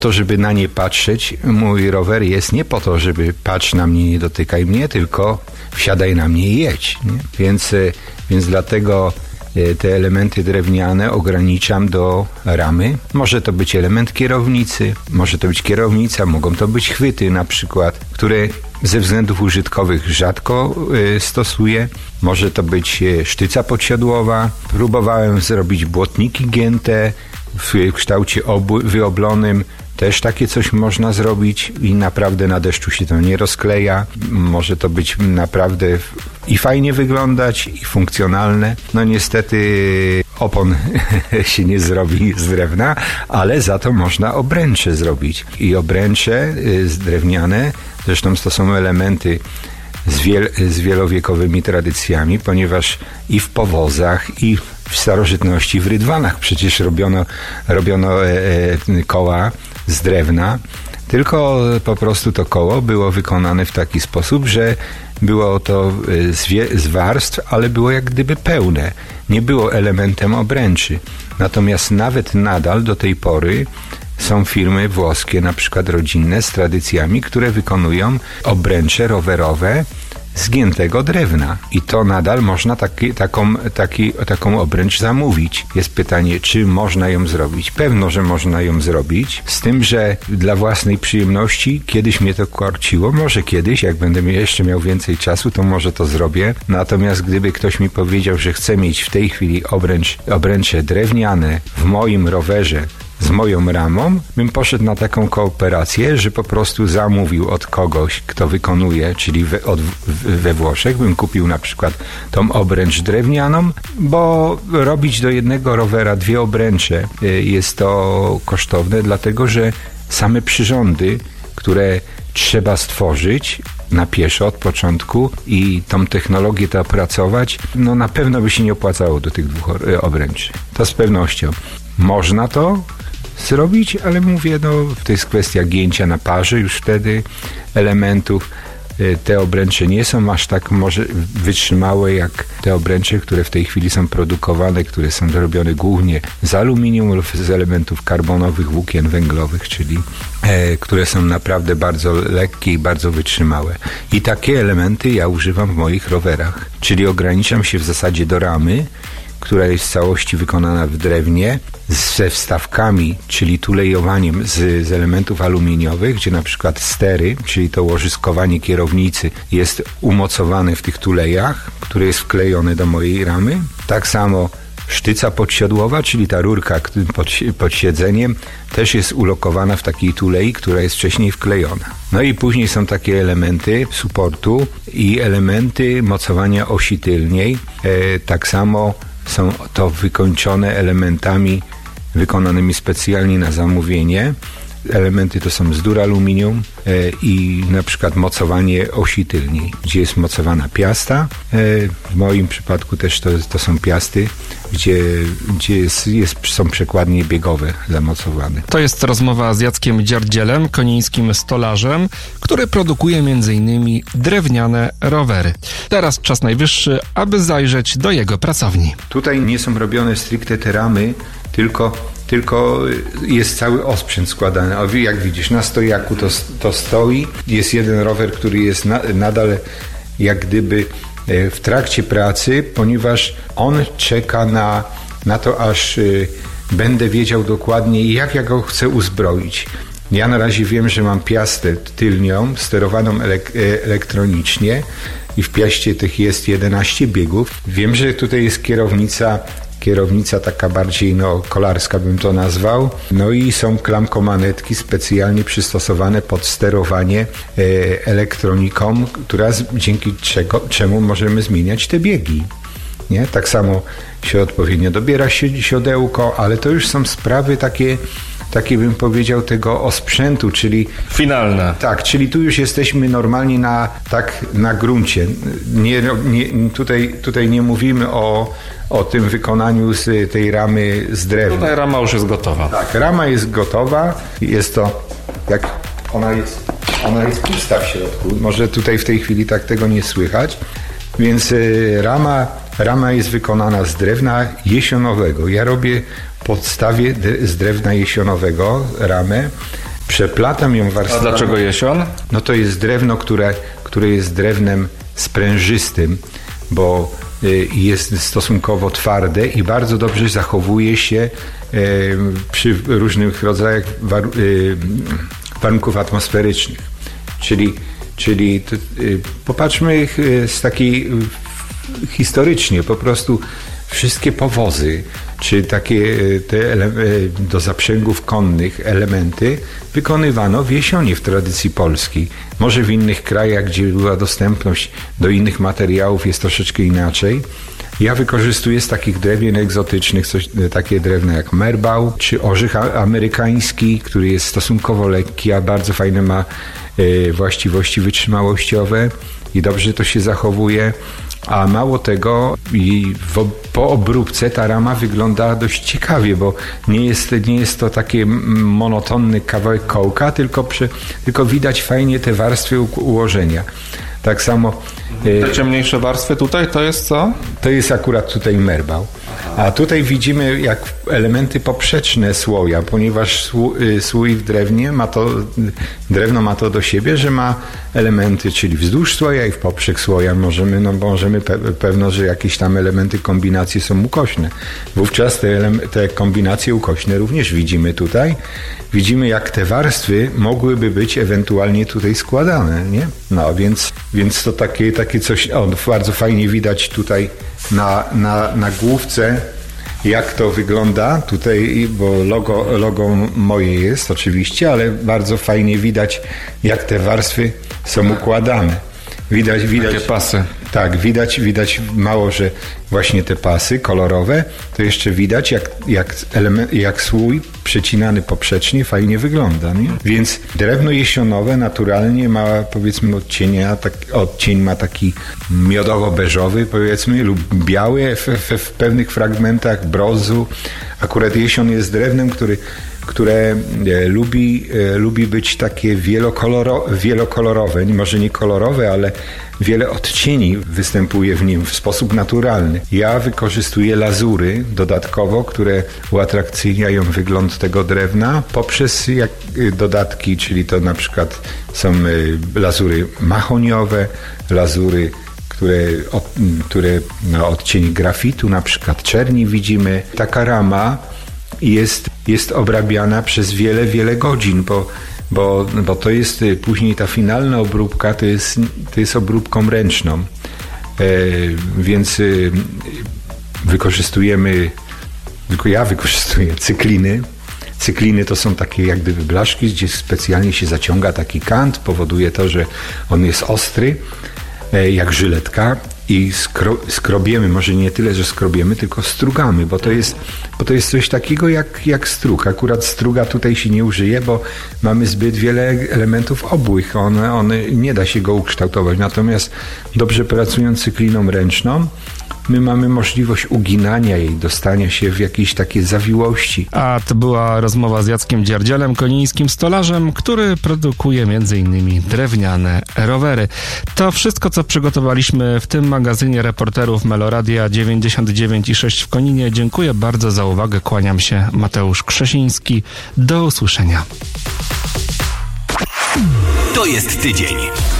To, żeby na nie patrzeć, mój rower jest nie po to, żeby patrz na mnie, nie dotykaj mnie, tylko wsiadaj na mnie i jedź. Nie? Więc dlatego te elementy drewniane ograniczam do ramy. Może to być element kierownicy, może to być kierownica, mogą to być chwyty na przykład, które ze względów użytkowych rzadko stosuję. Może to być sztyca podsiodłowa. Próbowałem zrobić błotniki gięte w kształcie wyoblonym. Też takie coś można zrobić i naprawdę na deszczu się to nie rozkleja. Może to być naprawdę i fajnie wyglądać, i funkcjonalne. No niestety opon się nie zrobi z drewna, ale za to można obręcze zrobić. I obręcze drewniane, zresztą to są elementy z wielowiekowymi tradycjami, ponieważ i w powozach, i w starożytności w rydwanach przecież robiono koła z drewna, tylko po prostu to koło było wykonane w taki sposób, że było to z warstw, ale było jak gdyby pełne. Nie było elementem obręczy. Natomiast nawet nadal do tej pory są firmy włoskie, na przykład rodzinne, z tradycjami, które wykonują obręcze rowerowe z giętego drewna. I to nadal można taką obręcz zamówić. Jest pytanie, czy można ją zrobić. Pewno, że można ją zrobić, z tym, że dla własnej przyjemności kiedyś mnie to korciło. Może kiedyś, jak będę jeszcze miał więcej czasu, to może to zrobię. Natomiast gdyby ktoś mi powiedział, że chce mieć w tej chwili obręcze drewniane w moim rowerze, z moją ramą, bym poszedł na taką kooperację, że po prostu zamówił od kogoś, kto wykonuje, czyli we Włoszech, bym kupił na przykład tą obręcz drewnianą, bo robić do jednego rowera 2 obręcze jest to kosztowne, dlatego że same przyrządy, które trzeba stworzyć na pieszo od początku i tą technologię to opracować, no na pewno by się nie opłacało do tych 2 obręczy. To z pewnością. Można to zrobić, ale mówię, no to jest kwestia gięcia na parze już wtedy elementów. Te obręcze nie są aż tak może wytrzymałe jak te obręcze, które w tej chwili są produkowane, które są robione głównie z aluminium lub z elementów karbonowych, włókien węglowych, czyli które są naprawdę bardzo lekkie i bardzo wytrzymałe. I takie elementy ja używam w moich rowerach, czyli ograniczam się w zasadzie do ramy, która jest w całości wykonana w drewnie, ze wstawkami, czyli tulejowaniem z elementów aluminiowych, gdzie na przykład stery, czyli to łożyskowanie kierownicy jest umocowane w tych tulejach, które jest wklejone do mojej ramy. Tak samo sztyca podsiodłowa, czyli ta rurka pod siedzeniem, też jest ulokowana w takiej tulei, która jest wcześniej wklejona. No i później są takie elementy supportu i elementy mocowania osi tylniej. Tak samo są to wykończone elementami wykonanymi specjalnie na zamówienie. Elementy to są z duraluminium i na przykład mocowanie osi tylniej, gdzie jest mocowana piasta. W moim przypadku też to są piasty, gdzie są przekładnie biegowe zamocowane. To jest rozmowa z Jackiem Dziardzielem, konińskim stolarzem, który produkuje m.in. drewniane rowery. Teraz czas najwyższy, aby zajrzeć do jego pracowni. Tutaj nie są robione stricte te ramy, tylko jest cały osprzęt składany. A jak widzisz, na stojaku to stoi. Jest jeden rower, który jest nadal jak gdyby w trakcie pracy, ponieważ on czeka na to, aż będę wiedział dokładnie, jak ja go chcę uzbroić. Ja na razie wiem, że mam piastę tylnią, sterowaną elektronicznie i w piaście tych jest 11 biegów. Wiem, że tutaj jest kierownica taka bardziej kolarska bym to nazwał. No i są klamkomanetki specjalnie przystosowane pod sterowanie elektroniką, dzięki czemu możemy zmieniać te biegi. Nie? Tak samo się odpowiednio dobiera siodełko, ale to już są sprawy takie bym powiedział tego osprzętu, czyli finalne. Tak, czyli tu już jesteśmy normalnie na gruncie. Tutaj nie mówimy o tym wykonaniu z tej ramy z drewna. Tutaj rama już jest gotowa. Tak, rama jest gotowa. Jest to, jak ona jest pusta w środku. Może tutaj w tej chwili tak tego nie słychać. Więc rama jest wykonana z drewna jesionowego. Ja robię podstawie z drewna jesionowego ramę. Przeplatam ją warstwą. A dlaczego jesion? No to jest drewno, które jest drewnem sprężystym, bo jest stosunkowo twarde i bardzo dobrze zachowuje się przy różnych rodzajach warunków atmosferycznych. Czyli popatrzmy z takiej historycznie, po prostu wszystkie powozy, czy takie do zaprzęgów konnych elementy wykonywano w jesionie w tradycji polskiej. Może w innych krajach, gdzie była dostępność do innych materiałów, jest troszeczkę inaczej. Ja wykorzystuję z takich drewien egzotycznych takie drewna jak merbał, czy orzech amerykański, który jest stosunkowo lekki, a bardzo fajne ma właściwości wytrzymałościowe i dobrze to się zachowuje. A mało tego, po obróbce ta rama wygląda dość ciekawie, bo nie jest to takie monotonny kawałek kołka, tylko widać fajnie te warstwy ułożenia. Tak samo... Te ciemniejsze warstwy tutaj to jest co? To jest akurat tutaj merbał. A tutaj widzimy jak elementy poprzeczne słoja, ponieważ słój w drewnie drewno ma to do siebie, że ma elementy, czyli wzdłuż słoja i w poprzek słoja możemy pewno, że jakieś tam elementy kombinacji są ukośne. Wówczas te kombinacje ukośne również widzimy tutaj. Widzimy jak te warstwy mogłyby być ewentualnie tutaj składane, nie? No więc to takie coś, bardzo fajnie widać tutaj na główce, jak to wygląda tutaj, bo logo moje jest oczywiście, ale bardzo fajnie widać, jak te warstwy są układane. Widać takie pasy. Tak, widać mało, że właśnie te pasy kolorowe, to jeszcze widać, jak słój przecinany poprzecznie fajnie wygląda. Nie? Więc drewno jesionowe naturalnie ma, powiedzmy, odcień ma taki miodowo-beżowy, powiedzmy, lub biały w pewnych fragmentach, brązu. Akurat jesion jest drewnem, które lubi być takie wielokolorowe, może nie kolorowe, ale wiele odcieni występuje w nim w sposób naturalny. Ja wykorzystuję lazury dodatkowo, które uatrakcyjniają wygląd tego drewna poprzez dodatki, czyli to na przykład są lazury mahoniowe, lazury, które na odcień grafitu, na przykład czerni widzimy. Taka rama jest obrabiana przez wiele godzin, bo to jest później ta finalna obróbka, to jest obróbką ręczną. Więc ja wykorzystuję cykliny. Cykliny to są takie jak gdyby blaszki, gdzie specjalnie się zaciąga taki kant, powoduje to, że on jest ostry, jak żyletka. I skrobiemy, może nie tyle, że skrobiemy, tylko strugamy, bo to jest coś takiego jak strug. Akurat struga tutaj się nie użyje, bo mamy zbyt wiele elementów obłych. Nie da się go ukształtować. Natomiast dobrze pracując cykliną ręczną, my mamy możliwość uginania jej, dostania się w jakieś takie zawiłości. A to była rozmowa z Jackiem Dzierdzielem, konińskim stolarzem, który produkuje m.in. drewniane rowery. To wszystko, co przygotowaliśmy w tym magazynie reporterów Meloradia 99,6 w Koninie. Dziękuję bardzo za uwagę. Kłaniam się, Mateusz Krzesiński. Do usłyszenia. To jest tydzień.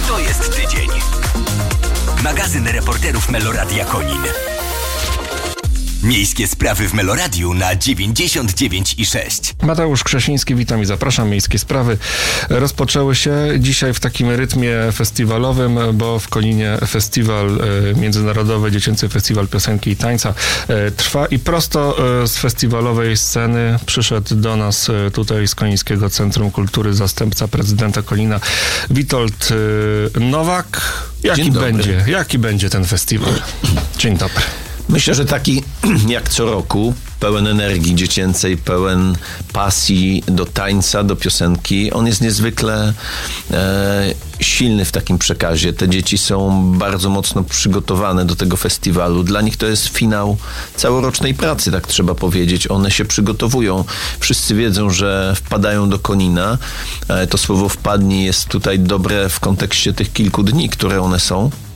Magazyn reporterów Meloradia Konin. Miejskie sprawy w Meloradiu na 99,6. Mateusz Krzesiński, witam i zapraszam. Miejskie sprawy rozpoczęły się dzisiaj w takim rytmie festiwalowym, bo w Koninie festiwal międzynarodowy, Dziecięcy Festiwal Piosenki i Tańca trwa i prosto z festiwalowej sceny przyszedł do nas tutaj z Konińskiego Centrum Kultury zastępca prezydenta Konina Witold Nowak. Jaki będzie ten festiwal? Dzień dobry. Myślę, że taki jak co roku, pełen energii dziecięcej, pełen pasji do tańca, do piosenki. On jest niezwykle silny w takim przekazie. Te dzieci są bardzo mocno przygotowane do tego festiwalu. Dla nich to jest finał całorocznej pracy, tak trzeba powiedzieć. One się przygotowują. Wszyscy wiedzą, że wpadają do Konina. To słowo wpadnie jest tutaj dobre w kontekście tych kilku dni, które one są.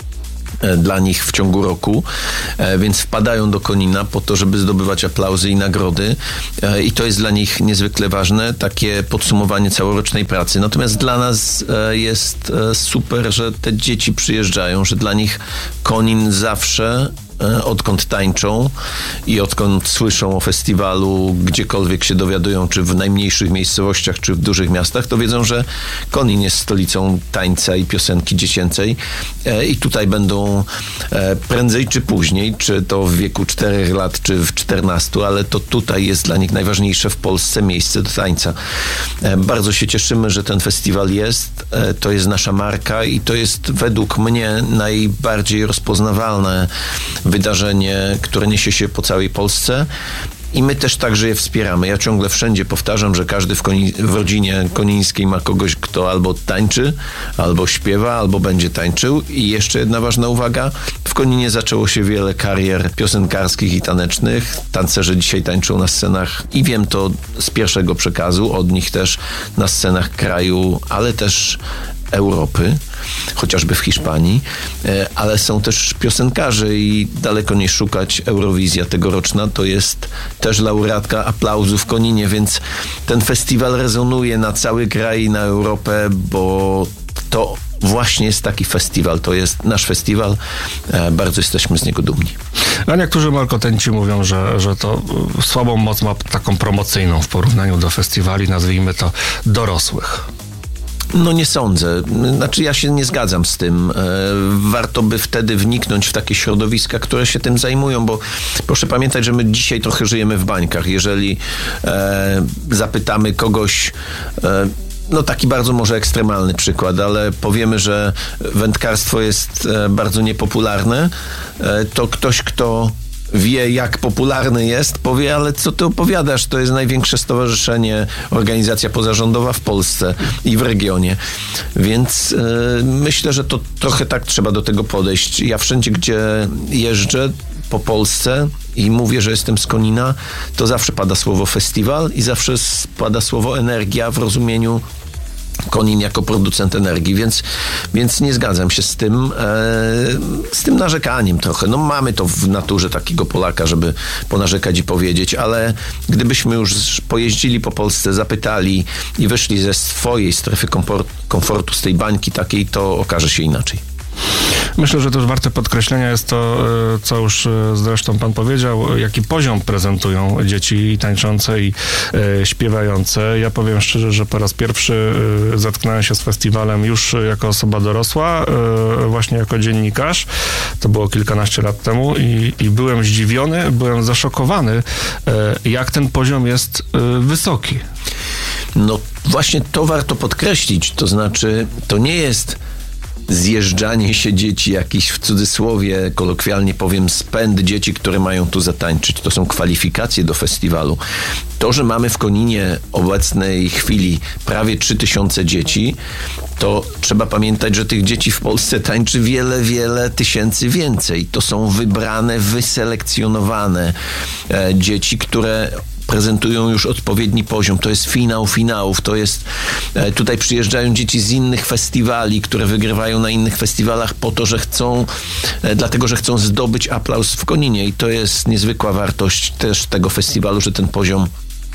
dla nich w ciągu roku, więc wpadają do Konina po to, żeby zdobywać aplauzy i nagrody i to jest dla nich niezwykle ważne, takie podsumowanie całorocznej pracy. Natomiast dla nas jest super, że te dzieci przyjeżdżają, że dla nich Konin zawsze, odkąd tańczą i odkąd słyszą o festiwalu, gdziekolwiek się dowiadują, czy w najmniejszych miejscowościach, czy w dużych miastach, to wiedzą, że Konin jest stolicą tańca i piosenki dziecięcej i tutaj będą prędzej czy później, czy to w wieku 4 lat, czy w 14, ale to tutaj jest dla nich najważniejsze w Polsce miejsce do tańca. Bardzo się cieszymy, że ten festiwal jest. To jest nasza marka i to jest według mnie najbardziej rozpoznawalne wydarzenie, które niesie się po całej Polsce i my też także je wspieramy. Ja ciągle wszędzie powtarzam, że każdy w rodzinie konińskiej ma kogoś, kto albo tańczy, albo śpiewa, albo będzie tańczył. I jeszcze jedna ważna uwaga. W Koninie zaczęło się wiele karier piosenkarskich i tanecznych. Tancerze dzisiaj tańczą na scenach i wiem to z pierwszego przekazu, od nich też na scenach kraju, ale też Europy, chociażby w Hiszpanii, ale są też piosenkarze i daleko nie szukać. Eurowizja tegoroczna to jest też laureatka aplauzu w Koninie, więc ten festiwal rezonuje na cały kraj i na Europę, bo to właśnie jest taki festiwal, to jest nasz festiwal, bardzo jesteśmy z niego dumni. A niektórzy malkontenci mówią, że to słabą moc ma taką promocyjną w porównaniu do festiwali, nazwijmy to dorosłych. No nie sądzę. Znaczy ja się nie zgadzam z tym. Warto by wtedy wniknąć w takie środowiska, które się tym zajmują, bo proszę pamiętać, że my dzisiaj trochę żyjemy w bańkach. Jeżeli zapytamy kogoś, no taki bardzo może ekstremalny przykład, ale powiemy, że wędkarstwo jest bardzo niepopularne, to ktoś, kto wie, jak popularny jest, powie, ale co ty opowiadasz? To jest największe stowarzyszenie, organizacja pozarządowa w Polsce i w regionie. Więc myślę, że to trochę tak trzeba do tego podejść. Ja wszędzie, gdzie jeżdżę po Polsce i mówię, że jestem z Konina, to zawsze pada słowo festiwal i zawsze pada słowo energia w rozumieniu Konin jako producent energii, więc nie zgadzam się z tym narzekaniem trochę. No mamy to w naturze takiego Polaka, żeby ponarzekać i powiedzieć, ale gdybyśmy już pojeździli po Polsce, zapytali i wyszli ze swojej strefy komfortu, z tej bańki takiej, to okaże się inaczej. Myślę, że też warte podkreślenia jest to, co już zresztą pan powiedział, jaki poziom prezentują dzieci tańczące i śpiewające. Ja powiem szczerze, że po raz pierwszy zetknąłem się z festiwalem już jako osoba dorosła, właśnie jako dziennikarz. To było kilkanaście lat temu i byłem zdziwiony, byłem zaszokowany, jak ten poziom jest wysoki. No właśnie to warto podkreślić, to znaczy to nie jest zjeżdżanie się dzieci, jakiś w cudzysłowie, kolokwialnie powiem, spęd dzieci, które mają tu zatańczyć. To są kwalifikacje do festiwalu. To, że mamy w Koninie obecnej chwili prawie 3000 dzieci, to trzeba pamiętać, że tych dzieci w Polsce tańczy wiele, wiele tysięcy więcej. To są wybrane, wyselekcjonowane dzieci, które prezentują już odpowiedni poziom. To jest finał finałów. To jest, tutaj przyjeżdżają dzieci z innych festiwali, które wygrywają na innych festiwalach po to, że chcą, dlatego, że chcą zdobyć aplauz w Koninie i to jest niezwykła wartość też tego festiwalu, że ten poziom.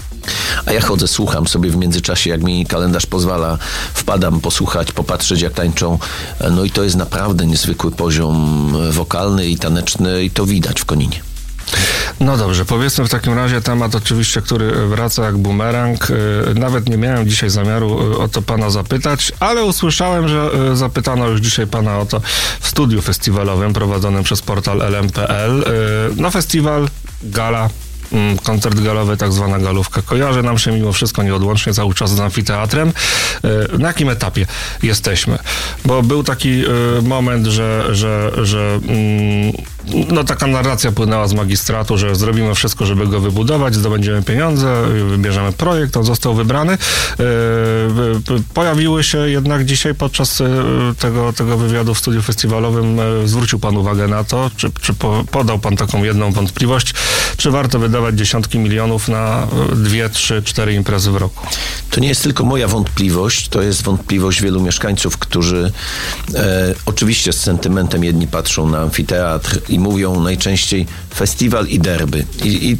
A ja chodzę, słucham sobie w międzyczasie, jak mi kalendarz pozwala, wpadam posłuchać, popatrzeć, jak tańczą. No i to jest naprawdę niezwykły poziom wokalny i taneczny i to widać w Koninie. No dobrze, powiedzmy w takim razie temat oczywiście, który wraca jak bumerang. Nawet nie miałem dzisiaj zamiaru o to pana zapytać, ale usłyszałem, że zapytano już dzisiaj pana o to w studiu festiwalowym prowadzonym przez portal lm.pl. No festiwal, gala, koncert galowy, tak zwana galówka, kojarzy nam się mimo wszystko nieodłącznie cały czas z amfiteatrem. Na jakim etapie jesteśmy? Bo był taki moment, że no taka narracja płynęła z magistratu, że zrobimy wszystko, żeby go wybudować, zdobędziemy pieniądze, wybierzemy projekt, on został wybrany. Pojawiły się jednak dzisiaj podczas tego wywiadu w studiu festiwalowym, zwrócił pan uwagę na to, czy podał pan taką jedną wątpliwość, czy warto wydawać dziesiątki milionów na 2, 3, 4 imprezy w roku? To nie jest tylko moja wątpliwość, to jest wątpliwość wielu mieszkańców, którzy oczywiście z sentymentem jedni patrzą na amfiteatr i mówią najczęściej festiwal i derby. I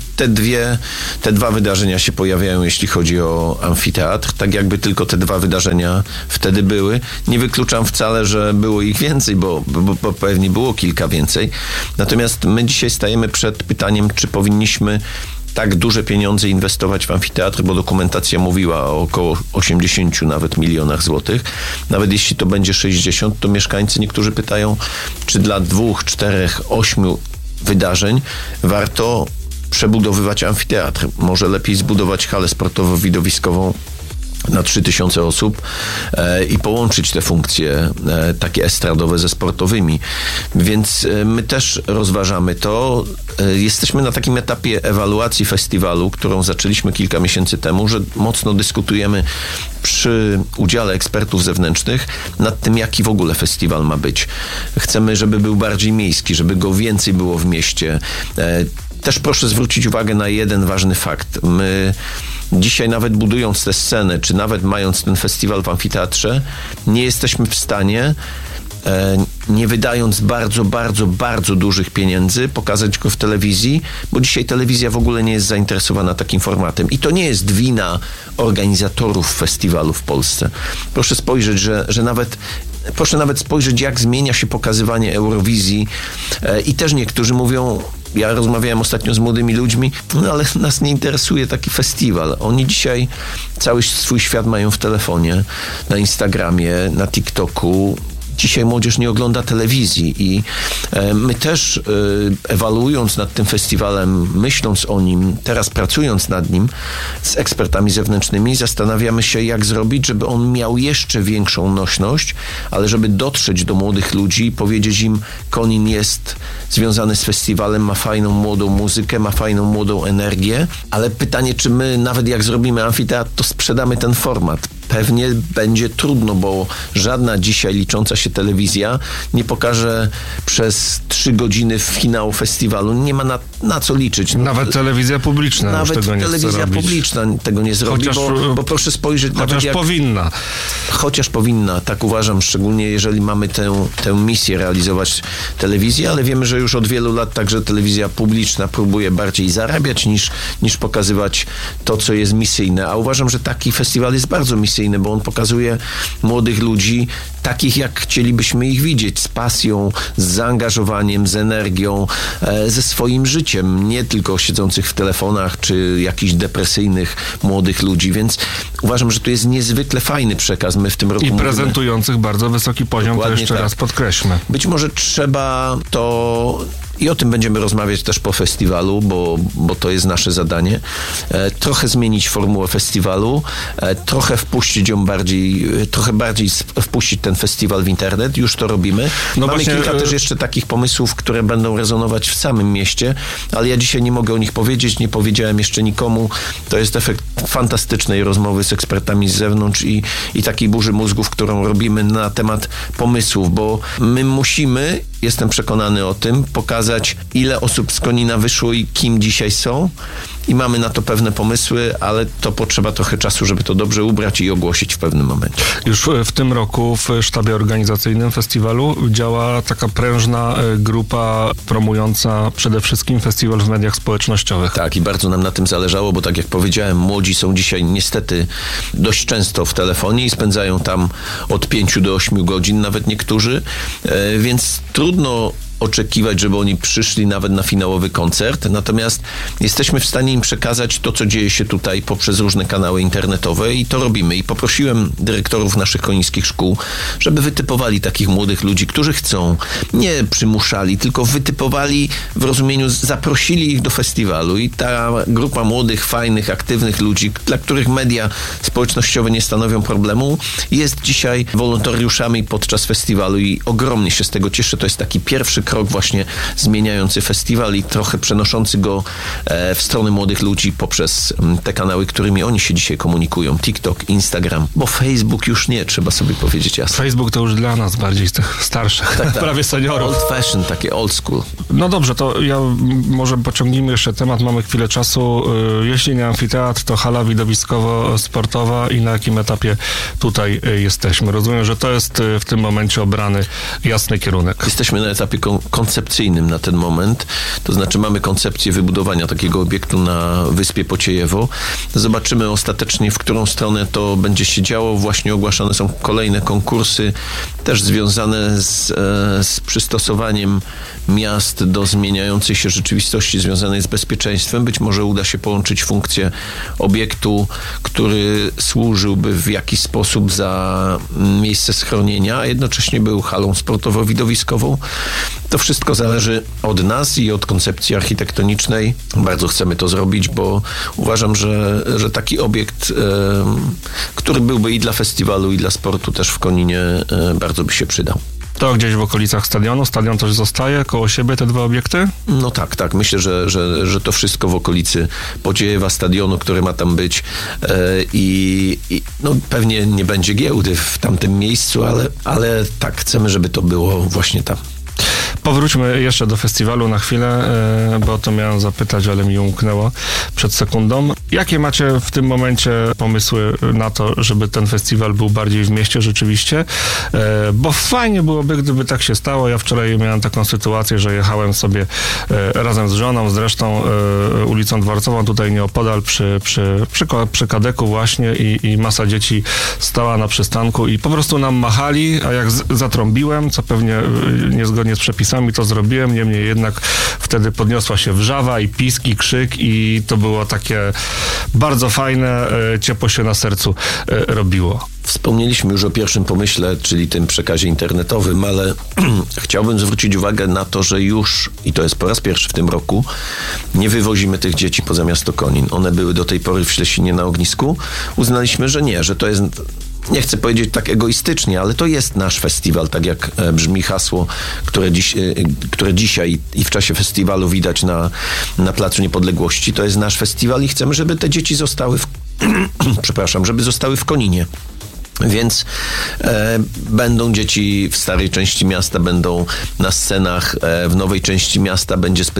te dwa wydarzenia się pojawiają, jeśli chodzi o amfiteatr, tak jakby tylko te dwa wydarzenia wtedy były. Nie wykluczam wcale, że było ich więcej, bo pewnie było kilka więcej. Natomiast my dzisiaj stajemy przed pytaniem, czy powinniśmy tak duże pieniądze inwestować w amfiteatr, bo dokumentacja mówiła o około 80 nawet milionach złotych. Nawet jeśli to będzie 60, to mieszkańcy niektórzy pytają, czy dla 2, 4, 8 wydarzeń warto przebudowywać amfiteatr. Może lepiej zbudować halę sportowo-widowiskową na 3000 osób i połączyć te funkcje takie estradowe ze sportowymi. Więc my też rozważamy to. Jesteśmy na takim etapie ewaluacji festiwalu, którą zaczęliśmy kilka miesięcy temu, że mocno dyskutujemy przy udziale ekspertów zewnętrznych nad tym, jaki w ogóle festiwal ma być. Chcemy, żeby był bardziej miejski, żeby go więcej było w mieście. Też proszę zwrócić uwagę na jeden ważny fakt. My dzisiaj nawet budując tę scenę, czy nawet mając ten festiwal w amfiteatrze, nie jesteśmy w stanie, nie wydając bardzo, bardzo, bardzo dużych pieniędzy, pokazać go w telewizji, bo dzisiaj telewizja w ogóle nie jest zainteresowana takim formatem. I to nie jest wina organizatorów festiwalu w Polsce. Proszę spojrzeć, proszę nawet spojrzeć, jak zmienia się pokazywanie Eurowizji i też niektórzy mówią, ja rozmawiałem ostatnio z młodymi ludźmi, no ale nas nie interesuje taki festiwal. Oni dzisiaj cały swój świat mają w telefonie, na Instagramie, na TikToku. Dzisiaj młodzież nie ogląda telewizji i my też ewaluując nad tym festiwalem, myśląc o nim, teraz pracując nad nim z ekspertami zewnętrznymi, zastanawiamy się, jak zrobić, żeby on miał jeszcze większą nośność, ale żeby dotrzeć do młodych ludzi i powiedzieć im, Konin jest związany z festiwalem, ma fajną młodą muzykę, ma fajną młodą energię, ale pytanie, czy my nawet jak zrobimy amfiteatr, to sprzedamy ten format. Pewnie będzie trudno, bo żadna dzisiaj licząca się telewizja nie pokaże przez 3 godziny finału festiwalu. Nie ma na co liczyć. Nawet telewizja publiczna nawet już tego nie telewizja chce robić. publiczna tego nie zrobi, bo proszę spojrzeć... Chociaż powinna. Chociaż powinna, tak uważam, szczególnie jeżeli mamy tę misję realizować telewizję, ale wiemy, że już od wielu lat także telewizja publiczna próbuje bardziej zarabiać niż pokazywać to, co jest misyjne. A uważam, że taki festiwal jest bardzo misyjny, bo on pokazuje młodych ludzi, takich jak chcielibyśmy ich widzieć, z pasją, z zaangażowaniem, z energią, ze swoim życiem, nie tylko siedzących w telefonach, czy jakichś depresyjnych młodych ludzi, więc uważam, że to jest niezwykle fajny przekaz. My w tym roku I prezentujących bardzo wysoki poziom, to jeszcze raz podkreślmy. Być może trzeba to... I o tym będziemy rozmawiać też po festiwalu, bo to jest nasze zadanie. Trochę zmienić formułę festiwalu, trochę wpuścić ją trochę bardziej wpuścić ten festiwal w internet. Już to robimy. No Mamy właśnie, kilka też jeszcze takich pomysłów, które będą rezonować w samym mieście, ale ja dzisiaj nie mogę o nich powiedzieć, nie powiedziałem jeszcze nikomu. To jest efekt fantastycznej rozmowy z ekspertami z zewnątrz i takiej burzy mózgów, którą robimy na temat pomysłów, bo my musimy, jestem przekonany o tym, pokazać, ile osób z Konina wyszło i kim dzisiaj są. I mamy na to pewne pomysły, ale to potrzeba trochę czasu, żeby to dobrze ubrać i ogłosić w pewnym momencie. Już w tym roku w sztabie organizacyjnym festiwalu działa taka prężna grupa promująca przede wszystkim festiwal w mediach społecznościowych. Tak, i bardzo nam na tym zależało, bo tak jak powiedziałem, młodzi są dzisiaj niestety dość często w telefonie i spędzają tam od 5 do 8 godzin, nawet niektórzy, więc trudno oczekiwać, żeby oni przyszli nawet na finałowy koncert, natomiast jesteśmy w stanie im przekazać to, co dzieje się tutaj poprzez różne kanały internetowe i to robimy. I poprosiłem dyrektorów naszych konińskich szkół, żeby wytypowali takich młodych ludzi, którzy chcą, nie przymuszali, tylko wytypowali w rozumieniu, zaprosili ich do festiwalu i ta grupa młodych, fajnych, aktywnych ludzi, dla których media społecznościowe nie stanowią problemu, jest dzisiaj wolontariuszami podczas festiwalu i ogromnie się z tego cieszę. To jest taki pierwszy krok właśnie zmieniający festiwal i trochę przenoszący go w stronę młodych ludzi poprzez te kanały, którymi oni się dzisiaj komunikują. TikTok, Instagram, bo Facebook już nie, trzeba sobie powiedzieć jasno. Facebook to już dla nas bardziej z tych starszych, Tak. prawie seniorów. Old fashion, takie old school. No dobrze, to ja może pociągnijmy jeszcze temat, mamy chwilę czasu. Jeśli nie amfiteatr, to hala widowiskowo-sportowa i na jakim etapie tutaj jesteśmy? Rozumiem, że to jest w tym momencie obrany jasny kierunek. Jesteśmy na etapie koncepcyjnym na ten moment, to znaczy mamy koncepcję wybudowania takiego obiektu na Wyspie Pociejewo. Zobaczymy ostatecznie, w którą stronę to będzie się działo. Właśnie ogłaszane są kolejne konkursy, też związane z przystosowaniem miast do zmieniającej się rzeczywistości związanej z bezpieczeństwem. Być może uda się połączyć funkcję obiektu, który służyłby w jakiś sposób za miejsce schronienia, a jednocześnie był halą sportowo-widowiskową. To wszystko zależy od nas i od koncepcji architektonicznej. Bardzo chcemy to zrobić, bo uważam, że taki obiekt, który byłby i dla festiwalu, i dla sportu też w Koninie, bardzo by się przydał. To gdzieś w okolicach stadionu? Stadion też zostaje koło siebie, te dwa obiekty? No tak. Myślę, że to wszystko w okolicy Podziejewa, stadionu, który ma tam być i no, pewnie nie będzie giełdy w tamtym miejscu, ale tak, chcemy, żeby to było właśnie tam. Powróćmy jeszcze do festiwalu na chwilę, bo to miałem zapytać, ale mi umknęło przed sekundą. Jakie macie w tym momencie pomysły na to, żeby ten festiwal był bardziej w mieście rzeczywiście? Bo fajnie byłoby, gdyby tak się stało. Ja wczoraj miałem taką sytuację, że jechałem sobie razem z żoną, zresztą ulicą Dworcową, tutaj nieopodal przy Kadeku właśnie i masa dzieci stała na przystanku i po prostu nam machali, a jak zatrąbiłem, co pewnie niezgodnie z przepisami to zrobiłem, niemniej jednak wtedy podniosła się wrzawa i pisk i krzyk i to było takie bardzo fajne, ciepło się na sercu robiło. Wspomnieliśmy już o pierwszym pomyśle, czyli tym przekazie internetowym, ale chciałbym zwrócić uwagę na to, że już, i to jest po raz pierwszy w tym roku, nie wywozimy tych dzieci poza miasto Konin. One były do tej pory w Ślesinie na ognisku. Uznaliśmy, że nie, że to jest... Nie chcę powiedzieć tak egoistycznie, ale to jest nasz festiwal, tak jak brzmi hasło, które dzisiaj i w czasie festiwalu widać na Placu Niepodległości. To jest nasz festiwal i chcemy, żeby te dzieci zostały żeby zostały w Koninie. Więc będą dzieci w starej części miasta, będą na scenach, w nowej części miasta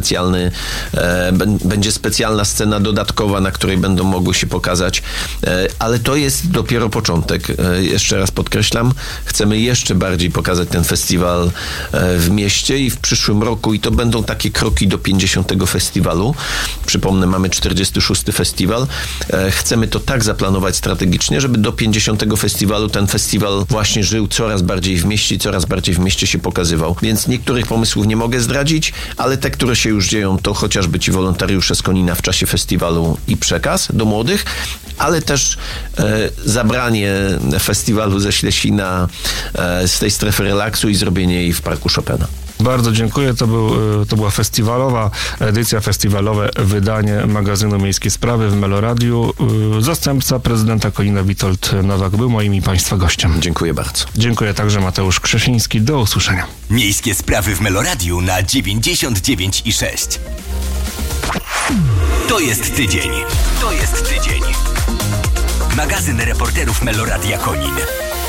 będzie specjalna scena dodatkowa, na której będą mogły się pokazać, ale to jest dopiero początek. Jeszcze raz podkreślam, chcemy jeszcze bardziej pokazać ten festiwal w mieście i w przyszłym roku, i to będą takie kroki do 50. festiwalu. Przypomnę, mamy 46. festiwal. Chcemy to tak zaplanować strategicznie, żeby do 50. festiwalu ten festiwal właśnie żył coraz bardziej w mieście i coraz bardziej w mieście się pokazywał. Więc niektórych pomysłów nie mogę zdradzić, ale te, które się już dzieją, to chociażby ci wolontariusze z Konina w czasie festiwalu i przekaz do młodych, ale też zabranie festiwalu ze Ślesina z tej strefy relaksu i zrobienie jej w Parku Chopina. Bardzo dziękuję. To była festiwalowa edycja, festiwalowe wydanie magazynu Miejskie Sprawy w Meloradiu. Zastępca prezydenta Konina Witold Nowak był moim i Państwa gościem. Dziękuję bardzo. Dziękuję także Mateusz Krzesiński. Do usłyszenia. Miejskie Sprawy w Meloradiu na 99,6. To jest tydzień. Magazyn reporterów Meloradia Konin.